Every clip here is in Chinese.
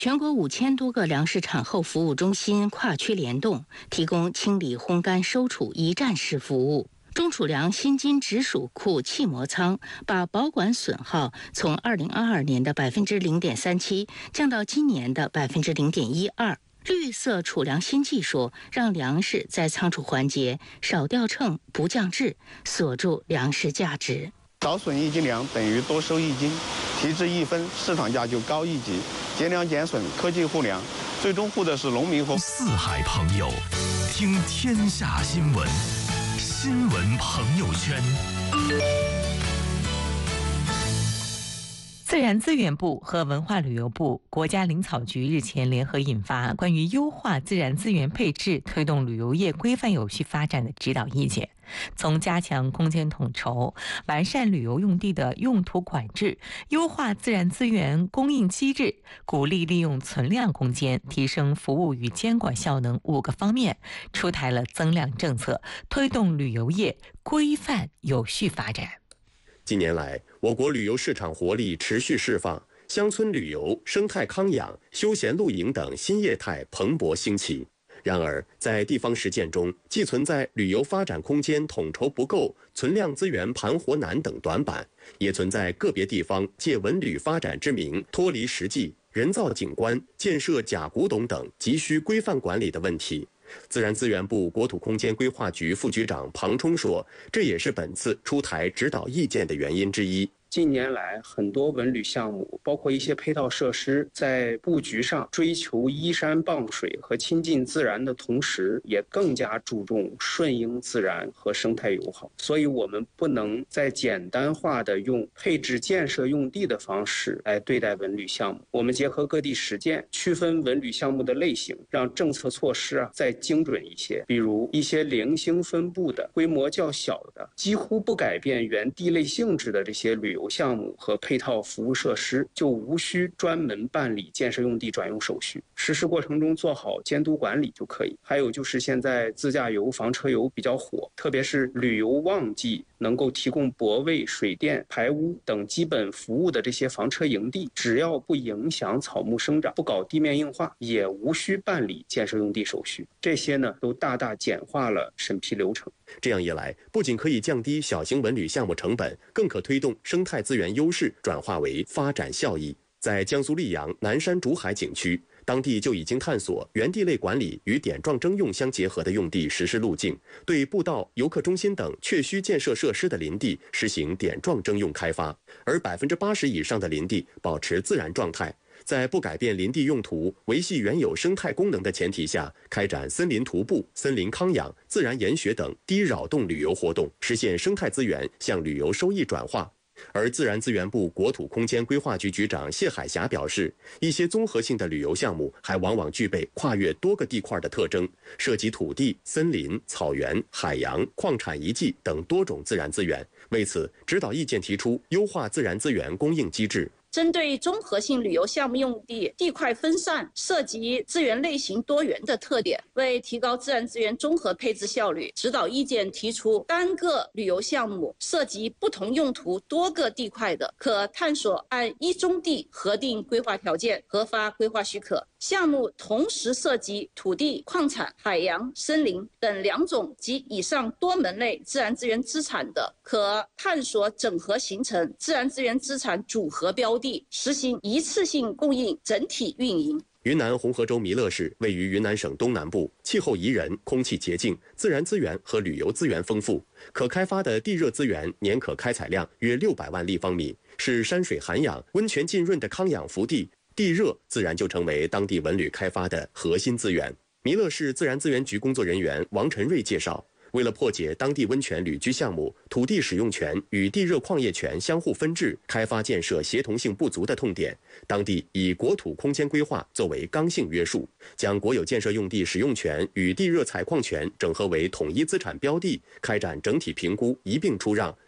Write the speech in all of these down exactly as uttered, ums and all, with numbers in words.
全国五千多个粮食产后服务中心跨区联动，提供清理、烘干、收储一站式服务。中储粮新津直属库气膜仓把保管损耗从二零二二年的百分之零点三七降到今年的百分之零点一二。绿色储粮新技术让粮食在仓储环节少掉秤、不降质，锁住粮食价值。 少损一斤粮等于多收一斤，提质一分，市场价就高一级。节粮减损，科技护粮，最终护的是农民和四海朋友。听天下新闻，新闻朋友圈。 自然资源部和文化旅游部、国家林草局日前联合印发关于优化自然资源配置、推动旅游业规范有序发展的指导意见，从加强空间统筹、完善旅游用地的用途管制、优化自然资源供应机制、鼓励利用存量空间、提升服务与监管效能五个方面，出台了增量政策，推动旅游业规范有序发展。 近年来，我国旅游市场活力持续释放，乡村旅游、生态康养、休闲露营等新业态蓬勃兴起。然而，在地方实践中，既存在旅游发展空间统筹不够、存量资源盘活难等短板，也存在个别地方借文旅发展之名脱离实际、人造景观、建设假古董等急需规范管理的问题。自然资源部国土空间规划局副局长庞冲说，这也是本次出台指导意见的原因之一。 近年来，很多文旅项目，包括一些配套设施，在布局上追求依山傍水和亲近自然的同时，也更加注重顺应自然和生态友好。所以，我们不能再简单化的用配置建设用地的方式来对待文旅项目。我们结合各地实践，区分文旅项目的类型，让政策措施啊再精准一些。比如一些零星分布的、规模较小的、几乎不改变原地类性质的这些旅游项目和配套服务设施，就无需专门办理建设用地转用手续，实施过程中做好监督管理就可以。还有就是现在自驾游、房车游比较火，特别是旅游旺季能够提供泊位、水电、排污等基本服务的这些房车营地，只要不影响草木生长、不搞地面硬化，也无需办理建设用地手续。这些呢，都大大简化了审批流程。 这样一来，不仅可以降低小型文旅项目成本，更可推动生态资源优势转化为发展效益。在江苏溧阳南山竹海景区，当地就已经探索原地类管理与点状征用相结合的用地实施路径，对步道、游客中心等确需建设设施的林地实行点状征用开发，而百分之八十以上的林地保持自然状态。在不改变林地用途、维系原有生态功能的前提下，开展森林徒步、森林康养、自然研学等低扰动旅游活动，实现生态资源向旅游收益转化。而自然资源部国土空间规划局局长谢海霞表示，一些综合性的旅游项目还往往具备跨越多个地块的特征，涉及土地、森林、草原、海洋、矿产遗迹等多种自然资源。为此，指导意见提出优化自然资源供应机制。 针对综合性旅游项目用地地块分散、涉及资源类型多元的特点，为提高自然资源综合配置效率，指导意见提出，单个旅游项目涉及不同用途多个地块的，可探索按一宗地核定规划条件核发规划许可；项目同时涉及土地、矿产、海洋、森林等两种及以上多门类自然资源资产的，可探索整合形成自然资源资产组合标的，实行一次性供应整体运营。 云南红河州弥勒市位于云南省东南部，气候宜人，空气洁净，自然资源和旅游资源丰富，可开发的地热资源年可开采量约六百万立方米，是山水涵养、温泉浸润的康养福地。地热自然就成为当地文旅开发的核心资源。弥勒市自然资源局工作人员王晨瑞介绍，为了破解当地温泉旅居项目土地使用权与地热矿业权相互分治、开发建设协同性不足的痛点，当地以国土空间规划作为刚性约束，将国有建设用地使用权与地热采矿权整合为统一资产标的，开展整体评估，一并出让，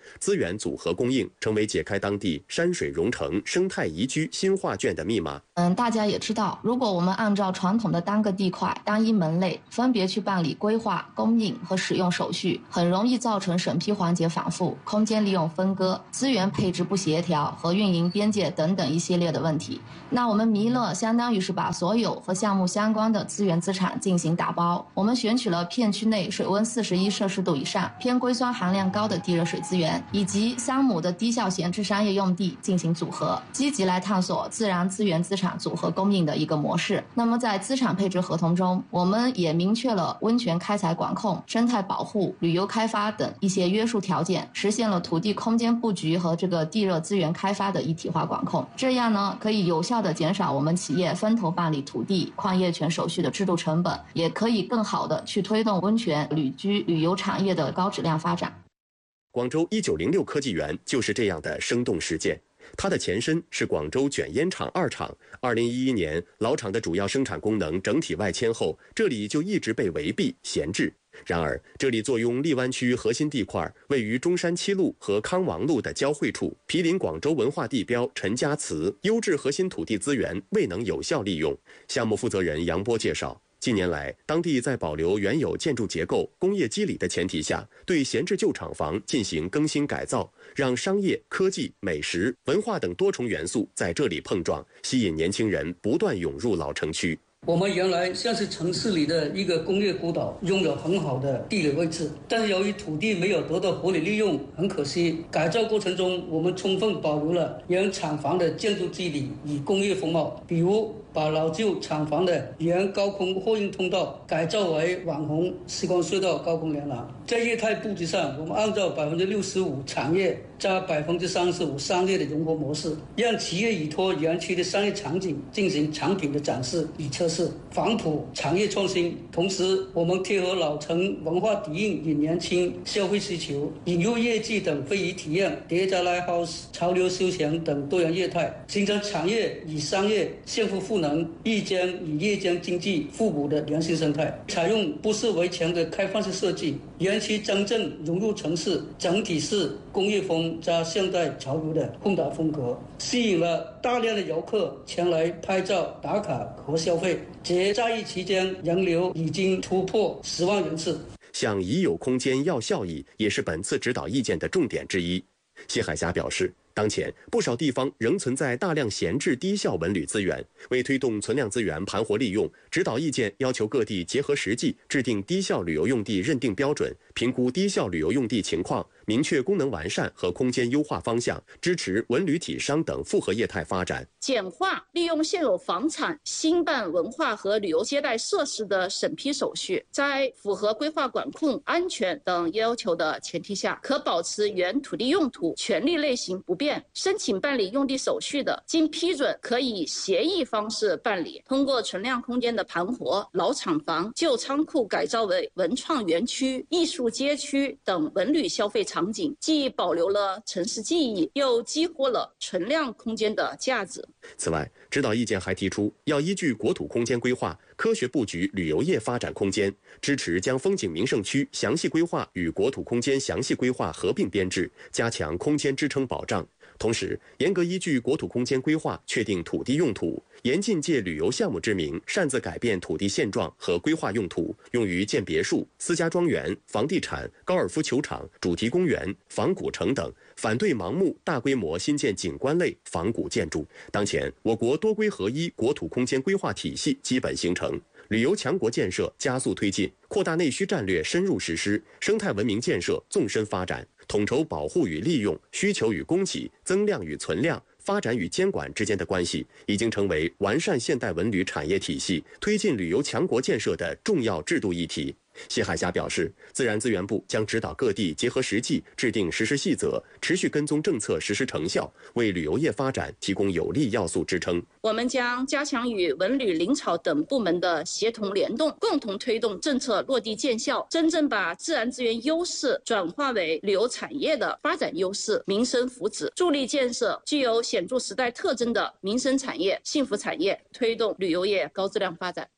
资源组合供应成为解开当地山水融城、生态宜居新画卷的密码。 嗯，大家也知道，如果我们按照传统的单个地块、单一门类分别去办理规划、供应和使用手续，很容易造成审批环节反复、空间利用分割、资源配置不协调和运营边界等等一系列的问题。那我们弥勒相当于是把所有和项目相关的资源资产进行打包，我们选取了片区内水温四十一摄氏度以上、偏硅酸含量高的地热水资源，以及三亩的低效闲置商业用地进行组合，积极来探索自然资源资产组合供应的一个模式。那么在资产配置合同中，我们也明确了温泉开采管控、生态保护、旅游开发等一些约束条件，实现了土地空间布局和这个地热资源开发的一体化管控。这样呢，可以有效地减少我们企业分头办理土地、矿业权手续的制度成本，也可以更好地去推动温泉、旅居、旅游产业的高质量发展。 广州一九零六科技园就是这样的生动实践。它的前身是广州卷烟厂二厂，二零一一年老厂的主要生产功能整体外迁后，这里就一直被围蔽闲置。然而，这里坐拥荔湾区核心地块，位于中山七路和康王路的交汇处，毗邻广州文化地标陈家祠，优质核心土地资源未能有效利用。项目负责人杨波介绍，近年来，当地在保留原有建筑结构、工业基理的前提下，对闲置旧厂房进行更新改造，让商业、科技、美食、文化等多重元素在这里碰撞，吸引年轻人不断涌入老城区。 我们原来像是城市里的一个工业孤岛，拥有很好的地理位置，但是由于土地没有得到合理利用，很可惜，改造过程中我们充分保留了原厂房的建筑基理与工业风貌，比如把老旧厂房的原高空货运通道改造为网红时光隧道高空连廊。在业态布局上，我们按照百分之六十五产业加百分之三十五商业的融合模式，让企业依托园区的商业场景进行产品的展示与测试，反哺产业创新。同时，我们贴合老城文化底蕴与年轻消费需求，引入业绩等非遗体验、叠加 Lighthouse、潮流休闲等多元业态，形成产业与商业相互赋能、日间与夜间经济互补的良性生态。采用不是围墙的开放式设计，园区真正融入城市，整体是工业风加现代潮流的混搭风格，吸引了大量的游客前来拍照打卡和消费。节假日期间人流已经突破十万人次。 向已有空间要效益，也是本次指导意见的重点之一。谢海霞表示，当前不少地方仍存在大量闲置低效文旅资源，为推动存量资源盘活利用，指导意见要求各地结合实际，制定低效旅游用地认定标准，评估低效旅游用地情况，明确功能完善和空间优化方向，支持文旅体商等复合业态发展， 简化利用现有房产兴办文化和旅游接待设施的审批手续，在符合规划管控、安全等要求的前提下，可保持原土地用途、权利类型不变。申请办理用地手续的，经批准可以协议方式办理。通过存量空间的盘活，老厂房、旧仓库改造为文创园区、艺术街区等文旅消费场景，既保留了城市记忆，又激活了存量空间的价值。 此外，指导意见还提出，要依据国土空间规划，科学布局旅游业发展空间，支持将风景名胜区详细规划与国土空间详细规划合并编制，加强空间支撑保障。同时，严格依据国土空间规划确定土地用途，严禁借旅游项目之名擅自改变土地现状和规划用途，用于建别墅、私家庄园、房地产、高尔夫球场、主题公园、仿古城等，反对盲目大规模新建景观类仿古建筑。当前，我国多规合一国土空间规划体系基本形成，旅游强国建设加速推进，扩大内需战略深入实施，生态文明建设纵深发展，统筹保护与利用、需求与供给、增量与存量、发展与监管之间的关系，已经成为完善现代文旅产业体系、推进旅游强国建设的重要制度议题。谢海霞表示，自然资源部将指导各地结合实际制定实施细则，持续跟踪政策实施成效，为旅游业发展提供有力要素支撑。 我们将加强与文旅、林草等部门的协同联动，共同推动政策落地见效，真正把自然资源优势转化为旅游产业的发展优势、民生福祉，助力建设具有显著时代特征的民生产业、幸福产业，推动旅游业高质量发展。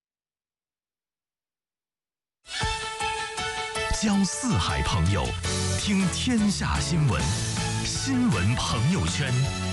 交四海朋友， 听天下新闻，新闻朋友圈。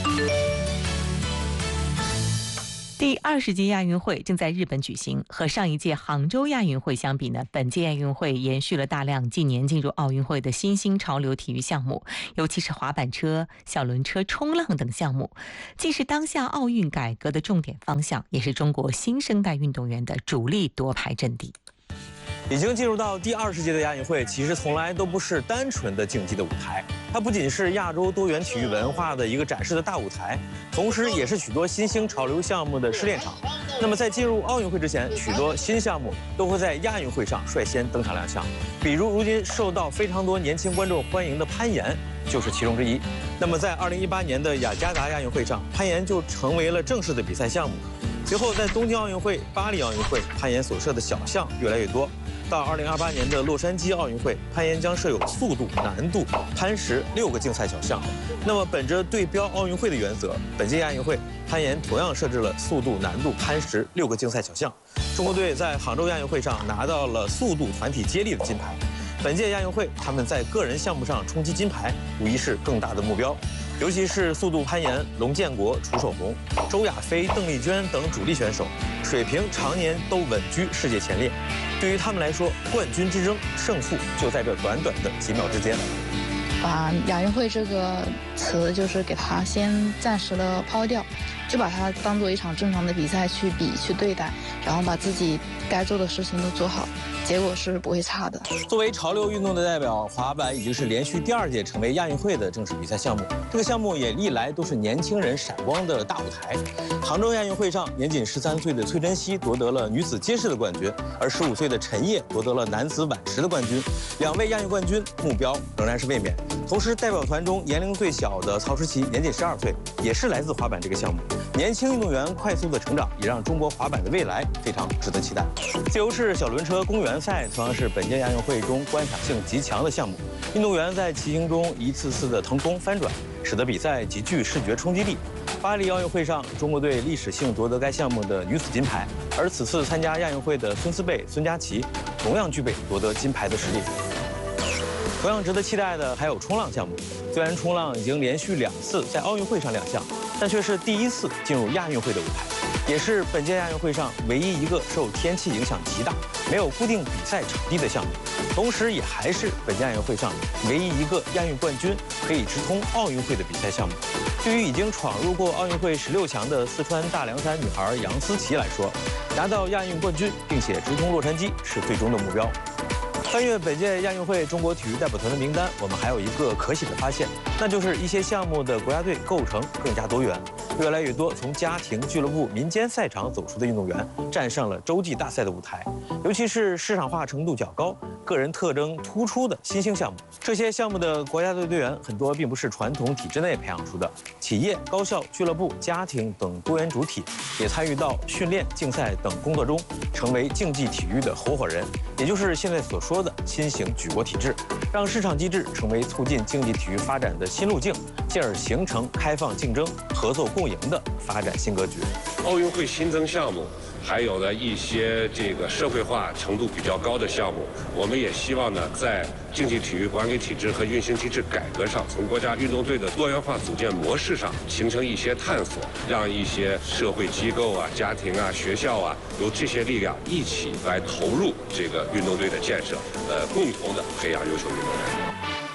第二十届亚运会正在日本举行，和上一届杭州亚运会相比呢，本届亚运会延续了大量近年进入奥运会的新兴潮流体育项目，尤其是滑板车、小轮车、冲浪等项目，既是当下奥运改革的重点方向，也是中国新生代运动员的主力夺牌阵地。 已经进入到第二十届的亚运会，其实从来都不是单纯的竞技的舞台，它不仅是亚洲多元体育文化的一个展示的大舞台，同时也是许多新兴潮流项目的试炼场。那么在进入奥运会之前，许多新项目都会在亚运会上率先登场亮相，比如如今受到非常多年轻观众欢迎的攀岩就是其中之一。那么在二零一八年的雅加达亚运会上，攀岩就成为了正式的比赛项目。随后在东京奥运会、巴黎奥运会，攀岩所设的小项越来越多。到二零二八年的洛杉矶奥运会，攀岩将设有速度、难度、攀石六个竞赛小项。那么，本着对标奥运会的原则，本届亚运会攀岩同样设置了速度、难度、攀石六个竞赛小项。中国队在杭州亚运会上拿到了速度团体接力的金牌。本届亚运会，他们在个人项目上冲击金牌，无疑是更大的目标。尤其是速度攀岩，龙建国、楚守红、周亚飞、邓丽娟等主力选手，水平常年都稳居世界前列。对于他们来说，冠军之争胜负就在这短短的几秒之间。 把亚运会这个词就是给它先暂时的抛掉，就把它当做一场正常的比赛去比去对待，然后把自己该做的事情都做好，结果是不会差的。 作为潮流运动的代表，滑板已经是连续第二届成为亚运会的正式比赛项目。这个项目也历来都是年轻人闪光的大舞台。杭州亚运会上，年仅十三岁的崔珍熙夺得了女子街式的冠军，而十五岁的陈烨夺得了男子碗石的冠军。两位亚运冠军目标仍然是卫冕。同时，代表团中年龄最小的曹诗琪年仅十二岁，也是来自滑板这个项目。年轻运动员快速的成长，也让中国滑板的未来非常值得期待。自由式小轮车公园赛同样是本届亚运会中观赏性极强的项目，运动员在骑行中一次次的腾空翻转，使得比赛极具视觉冲击力。巴黎奥运会上，中国队历史性夺得该项目的女子金牌，而此次参加亚运会的孙思贝、孙佳琪同样具备夺得金牌的实力。同样值得期待的还有冲浪项目。虽然冲浪已经连续两次在奥运会上亮相，但却是第一次进入亚运会的舞台，也是本届亚运会上唯一一个受天气影响极大、没有固定比赛场地的项目，同时也还是本届亚运会上唯一一个亚运冠军可以直通奥运会的比赛项目。对于已经闯入过奥运会十六强的四川大凉山女孩杨思琦来说，拿到亚运冠军并且直通洛杉矶是最终的目标。翻阅本届亚运会中国体育代表团的名单，我们还有一个可喜的发现，那就是一些项目的国家队构成更加多元，越来越多从家庭、俱乐部、民间赛场走出的运动员站上了洲际大赛的舞台，尤其是市场化程度较高、个人特征突出的新兴项目。这些项目的国家队队员很多并不是传统体制内培养出的，企业、高校、俱乐部、家庭等多元主体也参与到训练、竞赛等工作中，成为竞技体育的合伙人，也就是现在所说的新型举国体制，让市场机制成为促进竞技体育发展的新路径，进而形成开放竞争、合作共赢的发展新格局。 奥运会新增项目，还有呢一些这个社会化程度比较高的项目，我们也希望呢在竞技体育管理体制和运行机制改革上，从国家运动队的多元化组建模式上形成一些探索，让一些社会机构啊、家庭啊、学校啊，由这些力量一起来投入这个运动队的建设，呃，共同的培养优秀运动员。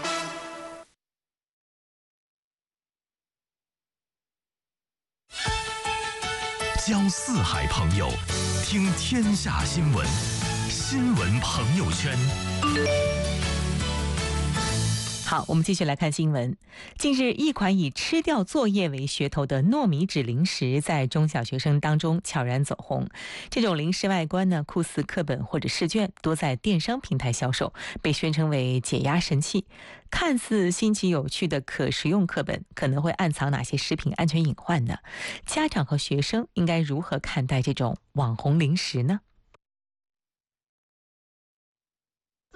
交四海朋友，听天下新闻，新闻朋友圈。 好，我们继续来看新闻。近日，一款以吃掉作业为噱头的糯米纸零食在中小学生当中悄然走红。这种零食外观呢，酷似课本或者试卷，多在电商平台销售，被宣称为解压神器。看似新奇有趣的可食用课本，可能会暗藏哪些食品安全隐患呢？家长和学生应该如何看待这种网红零食呢？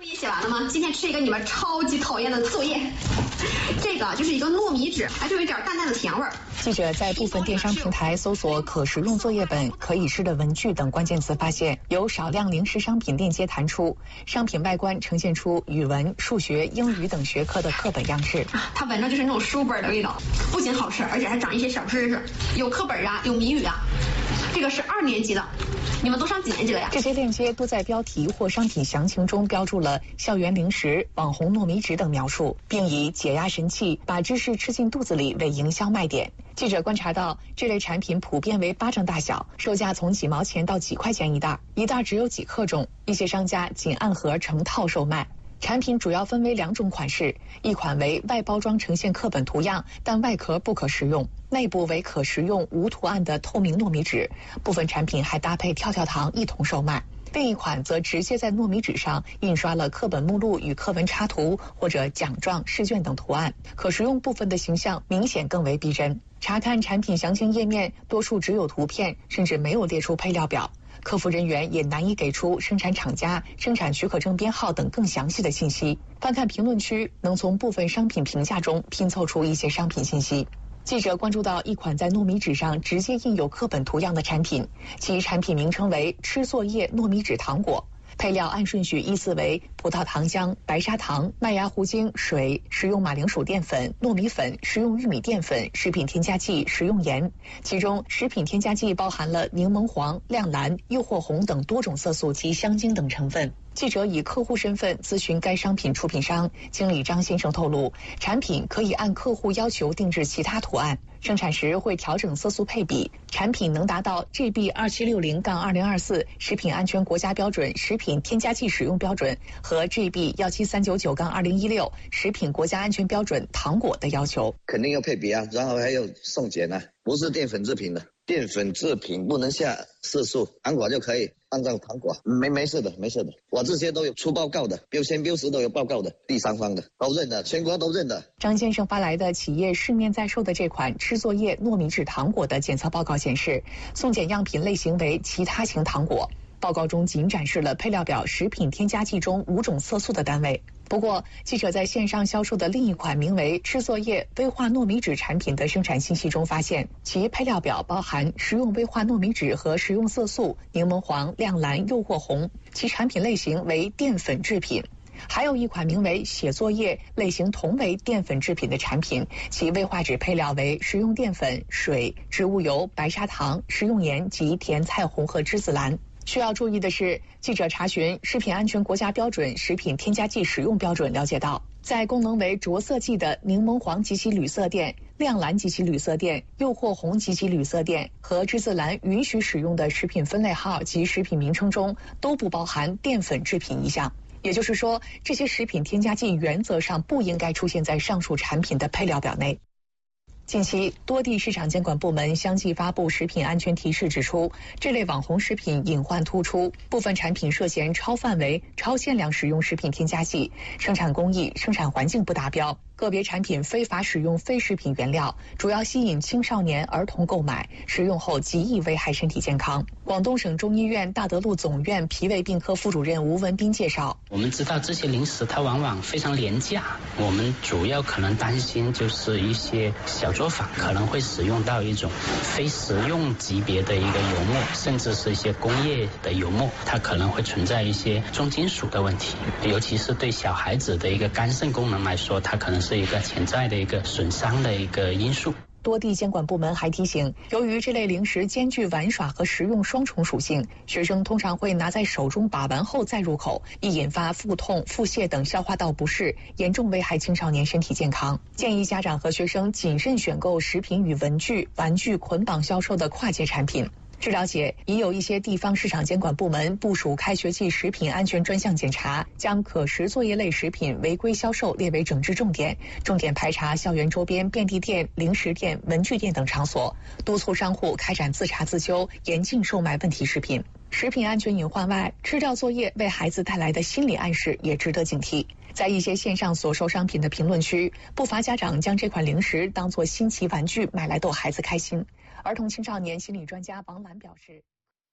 作业写完了吗？今天吃一个你们超级讨厌的作业，这个就是一个糯米纸，还是有一点淡淡的甜味儿。 记者在部分电商平台搜索可食用作业本、可以吃的文具等关键词，发现有少量零食商品链接弹出，商品外观呈现出语文、数学、英语等学科的课本样式。 它闻着就是那种书本的味道，不仅好吃，而且还长一些小知识，有课本啊，有谜语啊。这个是二年级的，你们都上几年级了呀？ 这些链接都在标题或商品详情中标注了校园零食、网红糯米纸等描述，并以解压神器、把知识吃进肚子里为营销卖点。记者观察到，这类产品普遍为巴掌大小，售价从几毛钱到几块钱一袋，一袋只有几克重，一些商家仅按盒成套售卖。产品主要分为两种款式，一款为外包装呈现课本图样，但外壳不可食用，内部为可食用无图案的透明糯米纸，部分产品还搭配跳跳糖一同售卖。另一款则直接在糯米纸上印刷了课本目录与课文插图或者奖状、试卷等图案，可食用部分的形象明显更为逼真。查看产品详情页面，多数只有图片，甚至没有列出配料表。客服人员也难以给出生产厂家、生产许可证编号等更详细的信息。翻看评论区，能从部分商品评价中拼凑出一些商品信息。记者关注到一款在糯米纸上直接印有课本图样的产品，其产品名称为吃作业糯米纸糖果，配料按顺序依次为葡萄糖浆、白砂糖、麦芽糊精、水、食用马铃薯淀粉、糯米粉、食用玉米淀粉、食品添加剂、食用盐。其中食品添加剂包含了柠檬黄、亮蓝、诱惑红等多种色素及香精等成分。记者以客户身份咨询该商品出品商，经理张先生透露，产品可以按客户要求定制其他图案，生产时会调整色素配比，产品能达到 G B 二七六零杠二零二四 食品安全国家标准食品添加剂使用标准和 G B 一七三九九杠二零一六 食品国家安全标准糖果的要求。 肯定要配比啊，然后还有送检啊，不是淀粉制品的，淀粉制品不能下色素，糖果就可以按照糖果，没没事的，没事的。我这些都有出报告的，标签标识都有报告的，第三方的都认的，全国都认的。 张先生发来的企业市面在售的这款吃作业糯米纸糖果的检测报告显示，送检样品类型为其他型糖果。报告中仅展示了配料表食品添加剂中五种色素的单位。不过，记者在线上销售的另一款名为吃作业微化糯米纸产品的生产信息中发现，其配料表包含食用微化糯米纸和食用色素、柠檬黄、亮蓝、诱惑红，其产品类型为淀粉制品。还有一款名为写作业，类型同为淀粉制品的产品，其微化纸配料为食用淀粉、水、植物油、白砂糖、食用盐及甜菜红和栀子蓝。需要注意的是，记者查询食品安全国家标准食品添加剂使用标准，了解到，在功能为着色剂的柠檬黄及其铝色垫、亮蓝及其铝色垫、诱惑红及其铝色垫和栀子蓝允许使用的食品分类号及食品名称中，都不包含淀粉制品一项。也就是说，这些食品添加剂原则上不应该出现在上述产品的配料表内。近期，多地市场监管部门相继发布食品安全提示，指出这类网红食品隐患突出，部分产品涉嫌超范围、超限量使用食品添加剂，生产工艺、生产环境不达标。个别产品非法使用非食品原料，主要吸引青少年儿童购买，食用后极易危害身体健康。广东省中医院大德路总院脾胃病科副主任吴文斌介绍， 我们知道这些零食它往往非常廉价，我们主要可能担心就是一些小作坊可能会使用到一种非食用级别的一个油墨，甚至是一些工业的油墨，它可能会存在一些重金属的问题，尤其是对小孩子的一个肝肾功能来说，它可能是一个潜在的一个损伤的一个因素。 多地监管部门还提醒，由于这类零食兼具玩耍和食用双重属性，学生通常会拿在手中把玩后再入口，易引发腹痛、腹泻等消化道不适，严重危害青少年身体健康。建议家长和学生谨慎选购食品与文具、玩具捆绑销售的跨界产品。据了解，已有一些地方市场监管部门部署开学季食品安全专项检查，将可食作业类食品违规销售列为整治重点，重点排查校园周边便利店、零食店、文具店等场所，督促商户开展自查自纠，严禁售卖问题食品。食品安全隐患外，吃掉作业为孩子带来的心理暗示也值得警惕。在一些线上所售商品的评论区，不乏家长将这款零食当作新奇玩具买来逗孩子开心。儿童青少年心理专家王兰表示，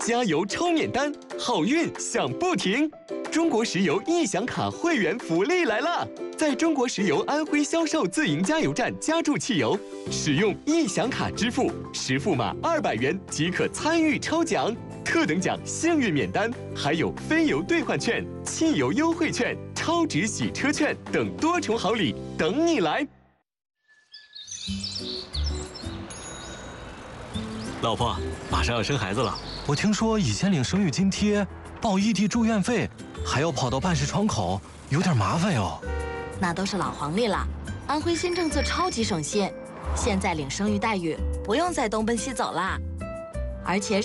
加油抽免单，好运享不停。中国石油易享卡会员福利来了，在中国石油安徽销售自营加油站加注汽油，使用易享卡支付，实付码二百元即可参与抽奖。特等奖幸运免单，还有非油兑换券、汽油优惠券、超值洗车券等多重好礼等你来。 老婆，马上要生孩子了，我听说以前领生育津贴、报异地住院费，还要跑到办事窗口，有点麻烦哟。 那都是老黄历了，安徽新政策超级省心，现在领生育待遇不用再东奔西走啦，而且